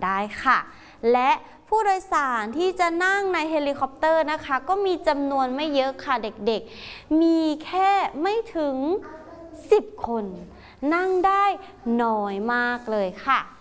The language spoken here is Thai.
ได้ค่ะและผู้โดยสารที่จะนั่งในเฮลิคอปเตอร์นะคะก็มีจำนวนไม่เยอะค่ะเด็กๆมีแค่ไม่ถึง10 คนนั่งได้น้อยมากเลยค่ะ